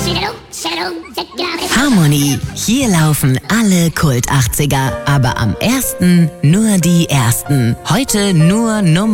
Harmonie. Hier laufen alle Kult 80er, aber am ersten nur die ersten. Heute nur Nummer